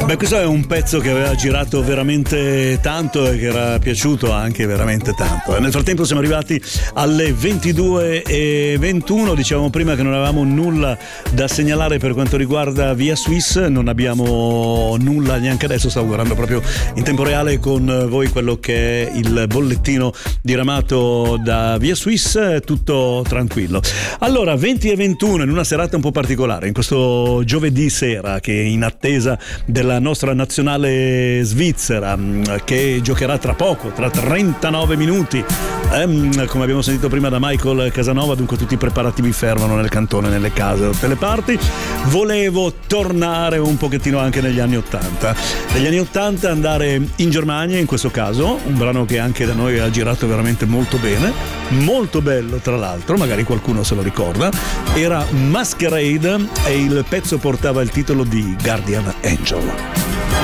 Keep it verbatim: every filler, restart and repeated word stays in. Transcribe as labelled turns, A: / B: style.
A: Beh, questo è un pezzo che aveva girato veramente tanto e che era piaciuto anche veramente tanto. Nel frattempo siamo arrivati alle ventidue e ventuno. Dicevamo prima che non avevamo nulla da segnalare per quanto riguarda Via Swiss, non abbiamo nulla neanche adesso. Stavo guardando proprio in tempo reale con voi quello che è il bollettino diramato da Via Swiss, tutto tranquillo. Allora, venti e ventuno in una serata un po' particolare, in questo giovedì sera, che in attesa della la nostra nazionale svizzera che giocherà tra poco, tra trentanove minuti, ehm, come abbiamo sentito prima da Michael Casanova. Dunque tutti i preparativi fermano nel cantone, nelle case, da tutte le parti. Volevo tornare un pochettino anche negli anni ottanta negli anni ottanta, andare in Germania in questo caso, un brano che anche da noi ha girato veramente molto bene, molto bello tra l'altro, magari qualcuno se lo ricorda. Era Masquerade e il pezzo portava il titolo di Guardian Angel.